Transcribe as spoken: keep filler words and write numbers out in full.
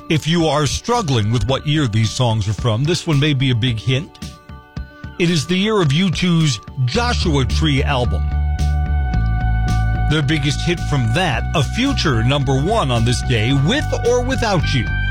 If you are struggling with what year these songs are from, this one may be a big hint. It is the year of U two's Joshua Tree album. Their biggest hit from that, a future number one on this day, With or Without You.